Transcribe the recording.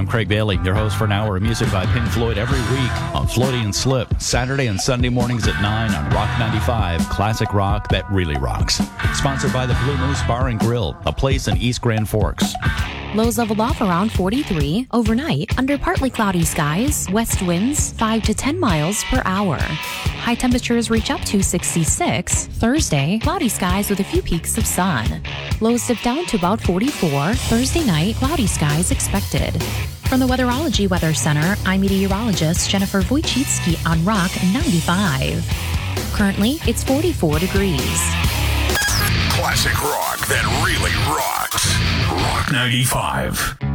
I'm Craig Bailey, your host for an hour of music by Pink Floyd every week on Floaty and Slip, Saturday and Sunday mornings at 9 on Rock 95, classic rock that really rocks. Sponsored by the Blue Moose Bar and Grill, a place in East Grand Forks. Lows level off around 43. Overnight, under partly cloudy skies, west winds 5 to 10 miles per hour. High temperatures reach up to 66. Thursday, cloudy skies with a few peaks of sun. Lows dip down to about 44. Thursday night, cloudy skies expected. From the Weatherology Weather Center, I'm meteorologist Jennifer Wojcicki on Rock 95. Currently, it's 44 degrees. Classic rock that really rocks. Rock 95.